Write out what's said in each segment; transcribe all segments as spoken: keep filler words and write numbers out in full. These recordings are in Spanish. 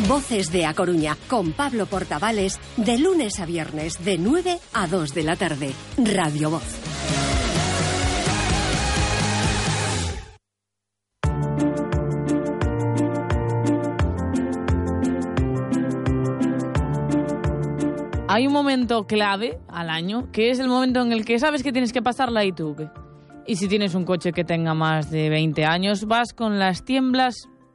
Voces de A Coruña, con Pablo Portavales, de lunes a viernes, de nueve a dos de la tarde. Radio Voz. Hay un momento clave al año, que es el momento en el que sabes que tienes que pasar la I T V. Y si tienes un coche que tenga más de veinte años, vas con las tiemblas,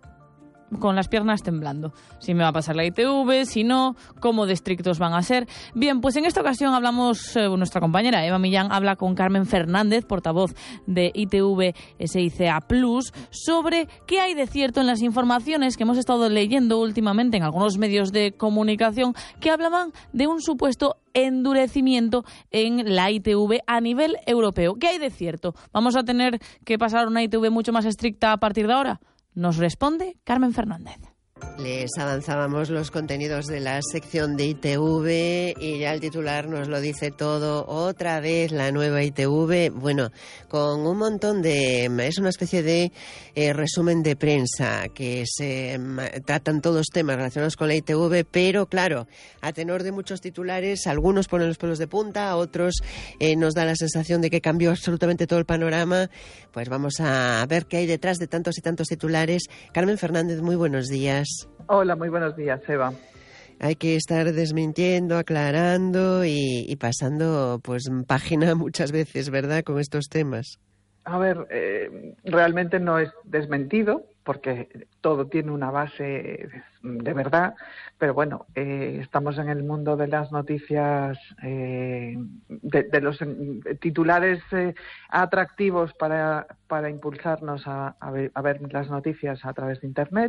con las piernas temblando. Si me va a pasar la I T V, si no, cómo de estrictos van a ser. Bien, pues en esta ocasión hablamos, eh, nuestra compañera Eva Millán habla con Carmen Fernández, portavoz de I T V S I C A Plus, sobre qué hay de cierto en las informaciones que hemos estado leyendo últimamente en algunos medios de comunicación que hablaban de un supuesto endurecimiento en la I T V a nivel europeo. ¿Qué hay de cierto? ¿Vamos a tener que pasar una I T V mucho más estricta a partir de ahora? Nos responde Carmen Fernández. Les avanzábamos los contenidos de la sección de I T V y ya el titular nos lo dice todo. Otra vez la nueva I T V, bueno, con un montón de... Es una especie de eh, resumen de prensa que se eh, tratan todos temas relacionados con la I T V, pero claro, a tenor de muchos titulares, algunos ponen los pelos de punta, otros eh, nos da la sensación de que cambió absolutamente todo el panorama. Pues vamos a ver qué hay detrás de tantos y tantos titulares. Carmen Fernández, muy buenos días. Hola, muy buenos días, Eva. Hay que estar desmintiendo, aclarando y, y pasando pues página muchas veces, ¿verdad?, con estos temas. A ver, eh, realmente no es desmentido, porque todo tiene una base de verdad, pero bueno, eh, estamos en el mundo de las noticias, eh, de, de los titulares eh, atractivos para, para impulsarnos a, a, ver, a ver las noticias a través de Internet.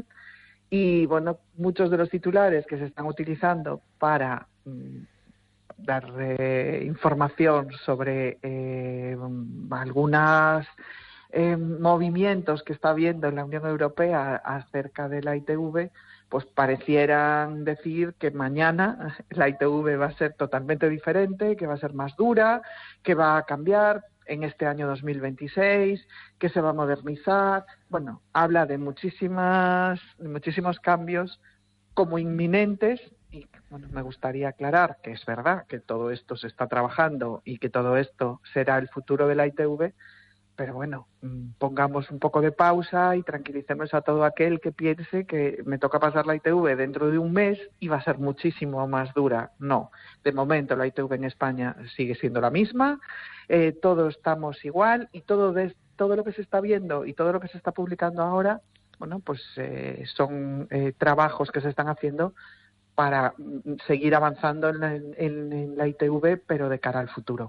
Y bueno, muchos de los titulares que se están utilizando para mm, dar eh, información sobre eh, algunos eh, movimientos que está habiendo en la Unión Europea acerca de la I T V, pues parecieran decir que mañana la I T V va a ser totalmente diferente, que va a ser más dura, que va a cambiar en este año dos mil veintiséis, que se va a modernizar. Bueno, habla de muchísimas, de muchísimos cambios como inminentes y bueno, me gustaría aclarar que es verdad que todo esto se está trabajando y que todo esto será el futuro de la I T V, pero bueno, pongamos un poco de pausa y tranquilicemos a todo aquel que piense que me toca pasar la I T V dentro de un mes y va a ser muchísimo más dura. No, de momento la I T V en España sigue siendo la misma, eh, todos estamos igual y todo, de, todo lo que se está viendo y todo lo que se está publicando ahora, bueno, pues eh, son eh, trabajos que se están haciendo para seguir avanzando en la, en, en la I T V, pero de cara al futuro.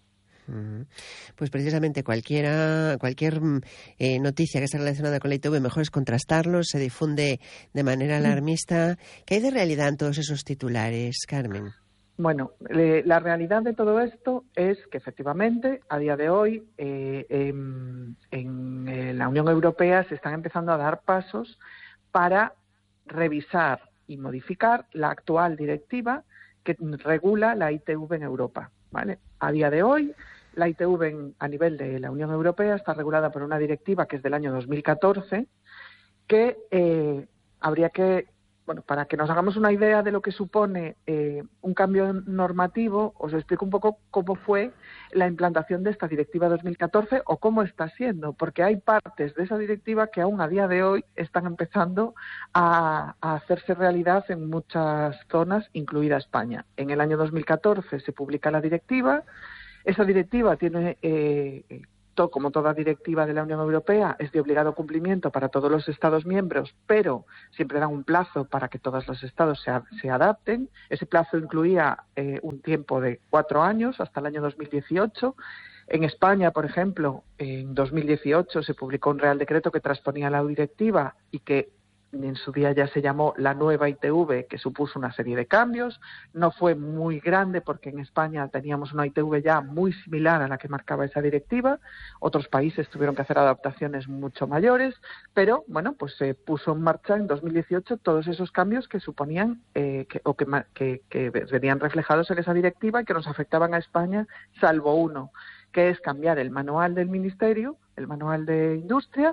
Pues precisamente cualquiera, cualquier eh, noticia que esté relacionada con la I T V, mejor es contrastarlo, se difunde de manera alarmista. ¿Qué hay de realidad en todos esos titulares, Carmen? Bueno, eh, la realidad de todo esto es que efectivamente a día de hoy eh, en, en eh, la Unión Europea se están empezando a dar pasos para revisar y modificar la actual directiva que regula la I T V en Europa, ¿vale? A día de hoy la I T V en, a nivel de la Unión Europea está regulada por una directiva que es del año dos mil catorce, que eh, habría que, bueno, para que nos hagamos una idea de lo que supone eh, un cambio normativo, os explico un poco cómo fue la implantación de esta directiva dos mil catorce o cómo está siendo, porque hay partes de esa directiva que aún a día de hoy están empezando a, a hacerse realidad en muchas zonas, incluida España. En el año dos mil catorce se publica la directiva. Esa directiva tiene, eh, to, como toda directiva de la Unión Europea, es de obligado cumplimiento para todos los Estados miembros, pero siempre dan un plazo para que todos los Estados se, se adapten. Ese plazo incluía eh, un tiempo de cuatro años, hasta el año dos mil dieciocho. En España, por ejemplo, en dos mil dieciocho se publicó un Real Decreto que transponía la directiva y que en su día ya se llamó la nueva I T V, que supuso una serie de cambios. No fue muy grande porque en España teníamos una I T V ya muy similar a la que marcaba esa directiva. Otros países tuvieron que hacer adaptaciones mucho mayores, pero bueno, pues se puso en marcha en dos mil dieciocho todos esos cambios que suponían eh, que, o que, que, que venían reflejados en esa directiva y que nos afectaban a España, salvo uno, que es cambiar el manual del Ministerio, el manual de Industria,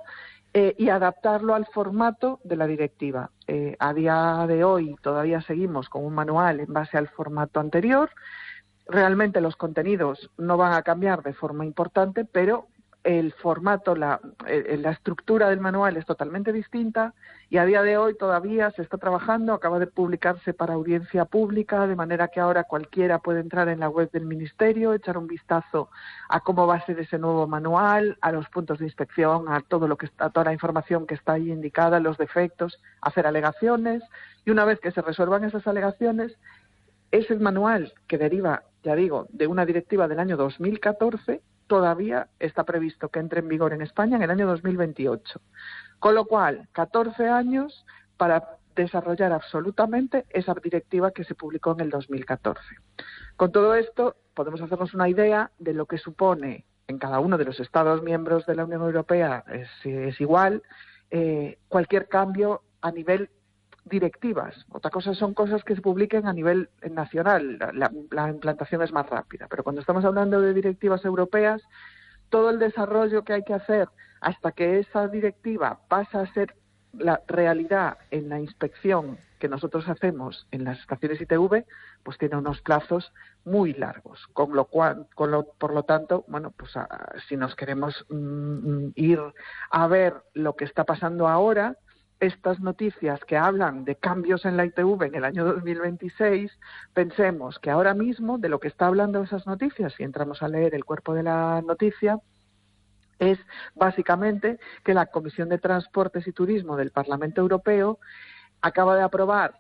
eh, y adaptarlo al formato de la directiva. Eh, a día de hoy todavía seguimos con un manual en base al formato anterior. Realmente los contenidos no van a cambiar de forma importante, pero el formato, la, la estructura del manual es totalmente distinta y a día de hoy todavía se está trabajando, acaba de publicarse para audiencia pública, de manera que ahora cualquiera puede entrar en la web del Ministerio, echar un vistazo a cómo va a ser ese nuevo manual, a los puntos de inspección, a todo lo que está, a toda la información que está ahí indicada, los defectos, hacer alegaciones, y una vez que se resuelvan esas alegaciones, ese manual que deriva, ya digo, de una directiva del año dos mil catorce, todavía está previsto que entre en vigor en España en el año dos mil veintiocho. Con lo cual, catorce años para desarrollar absolutamente esa directiva que se publicó en el dos mil catorce. Con todo esto, podemos hacernos una idea de lo que supone en cada uno de los Estados miembros de la Unión Europea, es, es igual, eh, cualquier cambio a nivel directivas. Otra cosa son cosas que se publiquen a nivel nacional, la, la, la implantación es más rápida, pero cuando estamos hablando de directivas europeas, todo el desarrollo que hay que hacer hasta que esa directiva pasa a ser la realidad en la inspección que nosotros hacemos en las estaciones I T V, pues tiene unos plazos muy largos, con lo cual, con lo, por lo tanto, bueno, pues a, si nos queremos mm, ir a ver lo que está pasando ahora, estas noticias que hablan de cambios en la I T V en el año dos mil veintiséis, pensemos que ahora mismo de lo que está hablando esas noticias, si entramos a leer el cuerpo de la noticia, es básicamente que la Comisión de Transportes y Turismo del Parlamento Europeo acaba de aprobar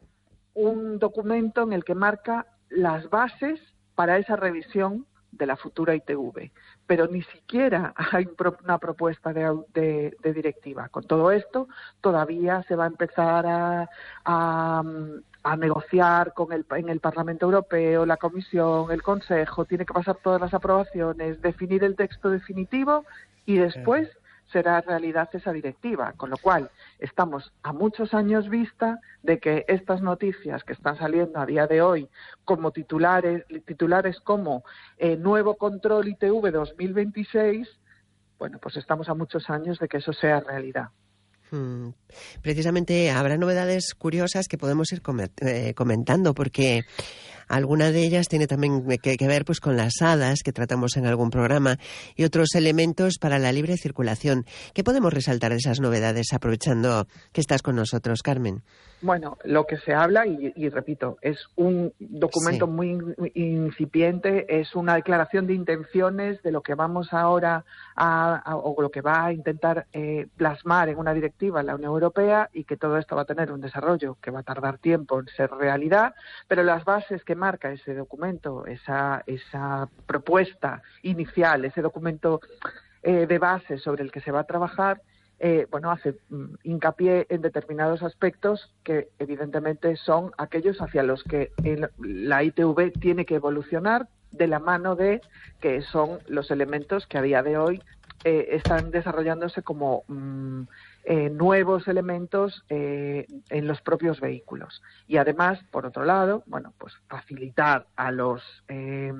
un documento en el que marca las bases para esa revisión de la futura I T V, pero ni siquiera hay una propuesta de, de, de directiva. Con todo esto, todavía se va a empezar a, a, a negociar con el, en el Parlamento Europeo, la Comisión, el Consejo, tiene que pasar todas las aprobaciones, definir el texto definitivo y después será realidad esa directiva, con lo cual estamos a muchos años vista de que estas noticias que están saliendo a día de hoy como titulares, titulares como eh, nuevo control I T V dos mil veintiséis, bueno, pues estamos a muchos años de que eso sea realidad. Hmm. Precisamente habrá novedades curiosas que podemos ir comentando, porque alguna de ellas tiene también que, que ver pues con las hadas que tratamos en algún programa y otros elementos para la libre circulación. ¿Qué podemos resaltar de esas novedades aprovechando que estás con nosotros, Carmen? Bueno, lo que se habla, y, y repito, es un documento sí. muy incipiente, es una declaración de intenciones de lo que vamos ahora a, a o lo que va a intentar eh, plasmar en una directiva la Unión Europea, y que todo esto va a tener un desarrollo que va a tardar tiempo en ser realidad, pero las bases que marca ese documento, esa, esa propuesta inicial, ese documento eh, de base sobre el que se va a trabajar, Eh, bueno, hace mm, hincapié en determinados aspectos que evidentemente son aquellos hacia los que el, la I T V tiene que evolucionar de la mano de que son los elementos que a día de hoy eh, están desarrollándose como mm, eh, nuevos elementos eh, en los propios vehículos. Y además, por otro lado, bueno, pues facilitar a los eh,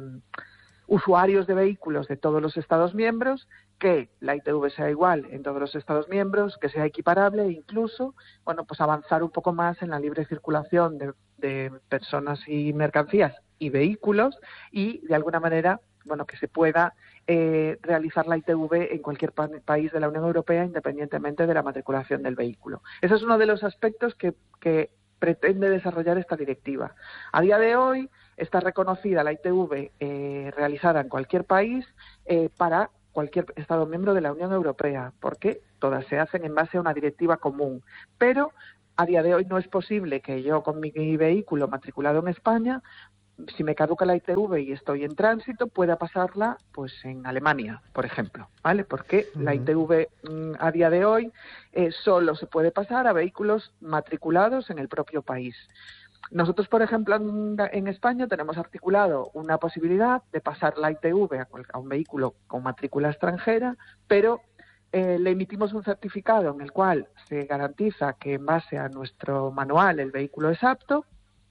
usuarios de vehículos de todos los Estados miembros que la I T V sea igual en todos los Estados miembros, que sea equiparable e incluso, bueno, pues avanzar un poco más en la libre circulación de, de personas y mercancías y vehículos y, de alguna manera, bueno, que se pueda eh, realizar la I T V en cualquier pa país de la Unión Europea independientemente de la matriculación del vehículo. Ese es uno de los aspectos que, que pretende desarrollar esta directiva. A día de hoy está reconocida la I T V eh, realizada en cualquier país eh, para cualquier Estado miembro de la Unión Europea, porque todas se hacen en base a una directiva común. Pero a día de hoy no es posible que yo con mi vehículo matriculado en España, si me caduca la I T V y estoy en tránsito, pueda pasarla pues en Alemania, por ejemplo, ¿vale? Porque uh-huh. la I T V mm, a día de hoy eh, solo se puede pasar a vehículos matriculados en el propio país. Nosotros, por ejemplo, en, en España tenemos articulado una posibilidad de pasar la I T V a, a un vehículo con matrícula extranjera, pero eh, le emitimos un certificado en el cual se garantiza que en base a nuestro manual el vehículo es apto,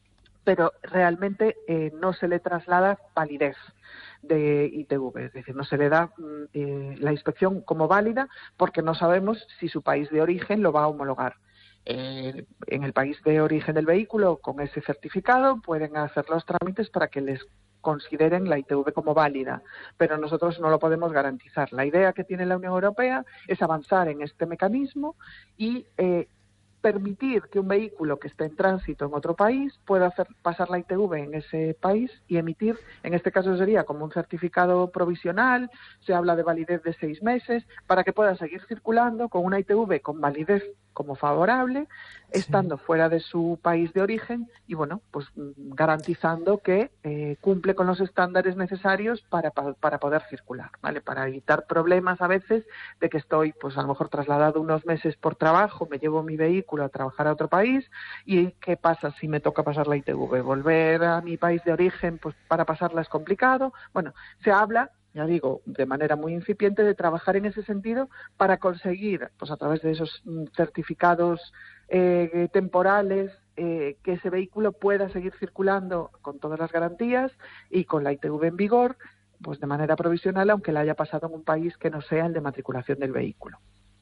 pero realmente eh, no se le traslada validez de I T V, es decir, no se le da eh, la inspección como válida porque no sabemos si su país de origen lo va a homologar. Eh, en el país de origen del vehículo, con ese certificado, pueden hacer los trámites para que les consideren la I T V como válida, pero nosotros no lo podemos garantizar. La idea que tiene la Unión Europea es avanzar en este mecanismo y eh, permitir que un vehículo que esté en tránsito en otro país pueda hacer pasar la I T V en ese país y emitir, en este caso sería como un certificado provisional, se habla de validez de seis meses, para que pueda seguir circulando con una I T V con validez como favorable, estando sí. fuera de su país de origen y, bueno, pues garantizando que eh, cumple con los estándares necesarios para, para, para poder circular, ¿vale? Para evitar problemas a veces de que estoy, pues a lo mejor trasladado unos meses por trabajo, me llevo mi vehículo a trabajar a otro país y ¿qué pasa si me toca pasar la I T V? Volver a mi país de origen, pues para pasarla es complicado. Bueno, se habla, ya digo, de manera muy incipiente, de trabajar en ese sentido para conseguir, pues a través de esos certificados eh, temporales, eh, que ese vehículo pueda seguir circulando con todas las garantías y con la I T V en vigor, pues de manera provisional, aunque la haya pasado en un país que no sea el de matriculación del vehículo.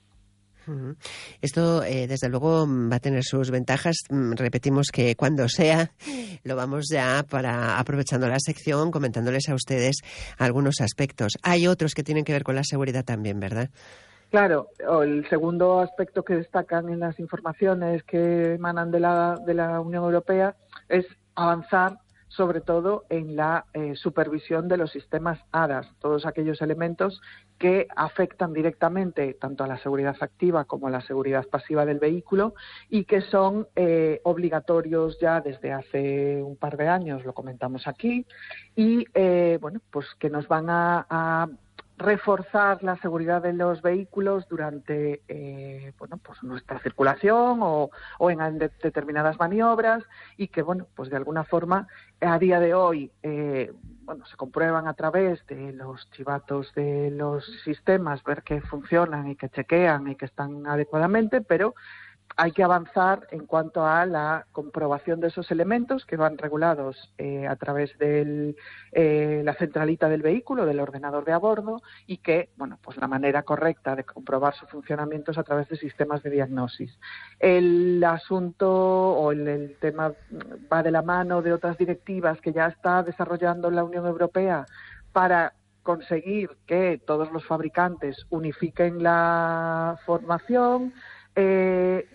Esto, eh, desde luego, va a tener sus ventajas. Repetimos que cuando sea, lo vamos ya para aprovechando la sección, comentándoles a ustedes algunos aspectos. Hay otros que tienen que ver con la seguridad también, ¿verdad? Claro, el segundo aspecto que destacan en las informaciones que emanan de la, de la Unión Europea es avanzar sobre todo en la eh, supervisión de los sistemas A D A S, todos aquellos elementos que afectan directamente tanto a la seguridad activa como a la seguridad pasiva del vehículo y que son eh, obligatorios ya desde hace un par de años, lo comentamos aquí, y eh, bueno, pues que nos van a, a reforzar la seguridad de los vehículos durante eh, bueno, pues nuestra circulación o, o en de, determinadas maniobras y que, bueno, pues de alguna forma a día de hoy eh, bueno, se comprueban a través de los chivatos de los sistemas, ver que funcionan y que chequean y que están adecuadamente, pero hay que avanzar en cuanto a la comprobación de esos elementos que van regulados eh, a través de eh, la centralita del vehículo, del ordenador de a bordo, y que, bueno, pues la manera correcta de comprobar su funcionamiento es a través de sistemas de diagnosis. El asunto o el, el tema va de la mano de otras directivas que ya está desarrollando la Unión Europea para conseguir que todos los fabricantes unifiquen la formación, eh,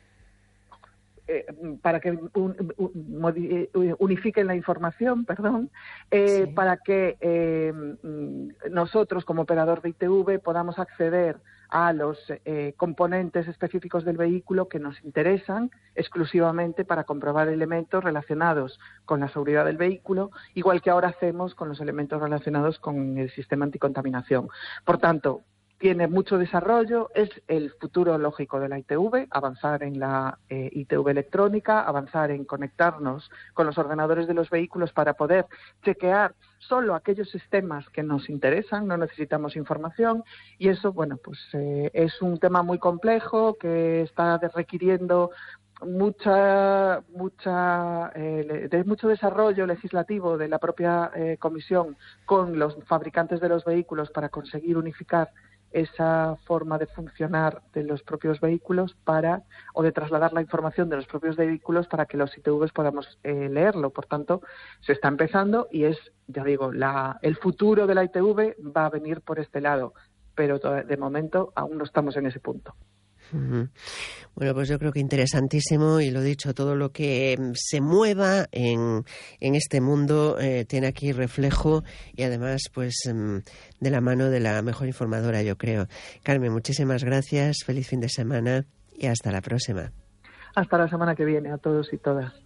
Eh, para que un, un, unifiquen la información, perdón, eh, sí. para que eh, nosotros como operador de I T V podamos acceder a los eh, componentes específicos del vehículo que nos interesan exclusivamente para comprobar elementos relacionados con la seguridad del vehículo, igual que ahora hacemos con los elementos relacionados con el sistema anticontaminación. Por tanto, tiene mucho desarrollo, es el futuro lógico de la I T V, avanzar en la eh, I T V electrónica, avanzar en conectarnos con los ordenadores de los vehículos para poder chequear solo aquellos sistemas que nos interesan, no necesitamos información y eso, bueno, pues eh, es un tema muy complejo que está requiriendo mucha mucha eh, de mucho desarrollo legislativo de la propia eh, comisión con los fabricantes de los vehículos para conseguir unificar esa forma de funcionar de los propios vehículos para o de trasladar la información de los propios vehículos para que los I T Vs podamos eh, leerlo. Por tanto, se está empezando y es, ya digo, la, el futuro de la I T V va a venir por este lado, pero de momento aún no estamos en ese punto. Uh-huh. Bueno, pues yo creo que interesantísimo y lo dicho, todo lo que se mueva en, en este mundo eh, tiene aquí reflejo y además pues de la mano de la mejor informadora, yo creo. Carmen, muchísimas gracias, feliz fin de semana y hasta la próxima. Hasta la semana que viene a todos y todas.